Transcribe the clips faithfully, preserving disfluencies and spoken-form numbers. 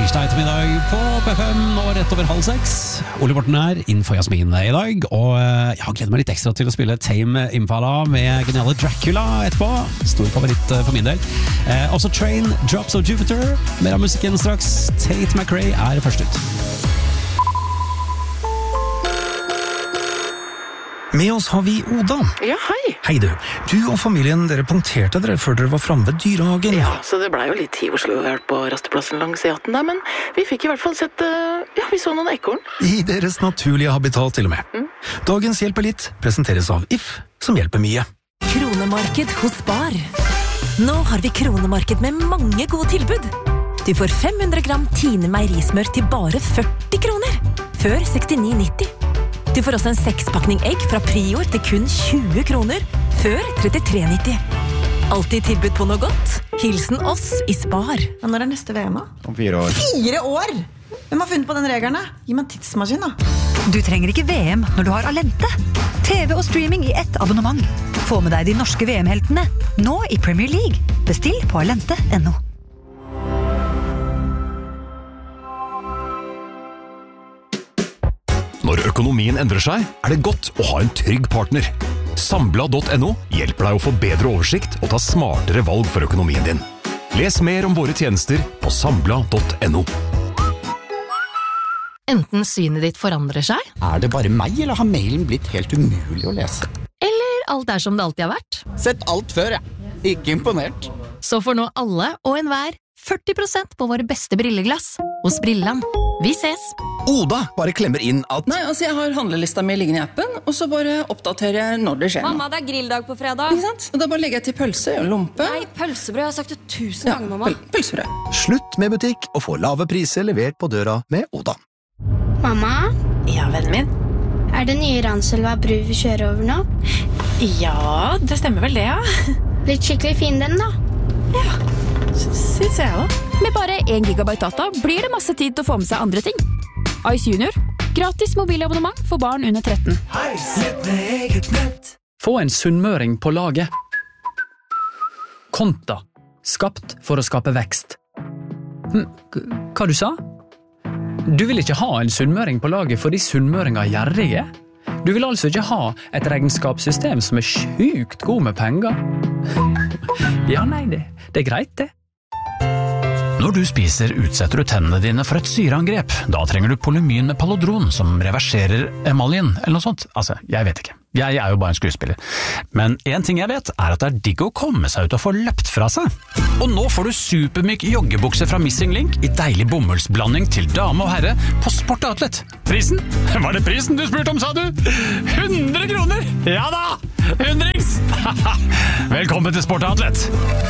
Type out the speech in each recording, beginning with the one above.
tirsdag ettermiddag på P fem, nå rett over halv seks. Ole Borten er innenfor Jasmin i dag, og jeg har gledet meg litt ekstra til å spille Tame Impala med geniale Dracula etterpå. Stor favoritt for min del. Eh, også Train, Drops of Jupiter. Mer av musikken straks. Tate McRae er først ut. Med oss har vi Oda. Ja, hei. Hei du. Du og familien, dere punkterte dere før dere var fremme ved dyrehagen. Ja, så det ble jo litt tid hvor skulle vi vært på rasteplassen langs E atten der, men vi fikk i hvert fall sett, uh, ja, vi så noen ekorn. I deres naturlige habitat til og med. Mm. Dagens Hjelper litt presenteres av If, som hjelper mye. Kronemarked hos Spar. Nå har vi kronemarked med mange gode tilbud. Du får fem hundre gram Tine meierismør til bare førti kroner, før sekstini nitti. Du får også en sekspakning egg fra Prior til kun tjue kroner, før trettitre nitti. Alltid tilbud på noe godt. Hilsen oss i Spar. Ja, når er neste V M da? Om fire år. Fire år? Hvem har funnet på den regelen? Gi meg en tidsmaskin da. Du trenger ikke V M når du har Alente. T V og streaming i ett abonnement. Få med deg de norske V M-heltene, nå i Premier League. Bestill på alente punktum no. Når økonomien endrer seg, er det godt å ha en trygg partner. Sambla punktum no hjelper deg å få bedre oversikt og ta smartere valg for økonomien din. Les mer om våre tjenester på Sambla punktum no. Enten synet ditt forandrer seg, er det bare meg, eller har mailen blitt helt umulig å lese? Eller alt er som det alltid har vært. Sett alt før, jeg. Ikke imponert. Så får nå alle og enhver førti prosent på våre beste brilleglass hos Brilland. Vi ses! Oda bare klemmer inn at... Nei, altså jeg har handlelista mi liggende i appen, og så bare oppdaterer jeg når det skjer. Mamma, det er grilldag på fredag. Ikke sant? Og da bare legger jeg til pølse og lompe. Nei, pølsebrød, jeg har sagt det tusen ja, ganger, mamma. Pøl pølsebrød. Slutt med butikk og få lave priser levert på døra med Oda. Mamma? Ja, vennen min? Er det nye Ranselva bru vi kjører over nå? Ja, det stemmer vel det, ja. Blitt skikkelig fin den da. Ja, synes jeg da. Med bare en gigabyte data blir det masse tid til å få med seg andre ting. Ice Junior. Gratis mobilabonnement for barn under tretten. Få en sunnmøring på laget. Konta. Skapt for å skape vekst. Hm, hva du sa? Du vil ikke ha en sunnmøring på laget fordi sunnmøringer er gjerrige? Du vil altså ikke ha et regnskapssystem som er sjukt god med penger? Ja, nei, det, det er greit det. Når du spiser, utsetter du tennene dine for et syreangrep. Da trenger du Polymyn med Palodron, som reverserer emaljen, eller noe sånt. Altså, jeg vet ikke. Jeg er jo bare en skuespiller. Men en ting jeg vet, er at det er digg å komme seg ut og få løpt fra seg. Og nå får du supermyk joggebukse fra Missing Link i deilig bomullsblanding til dame og herre på Sport Outlet. Prisen? Var det prisen du spurte om, sa du? hundre kroner! Ja da! Hundrings! Velkommen til Sport Outlet!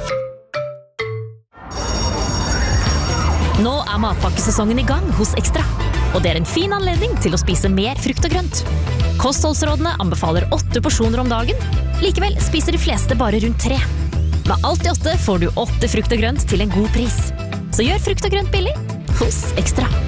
Nå er matpakkesesongen i gang hos Ekstra, og det er en fin anledning til å spise mer frukt og grønt. Kostholdsrådene anbefaler åtte porsjoner om dagen, likevel spiser de fleste bare rundt tre. Med alt i åtte får du åtte frukt og grønt til en god pris. Så gjør frukt og grønt billig hos Ekstra.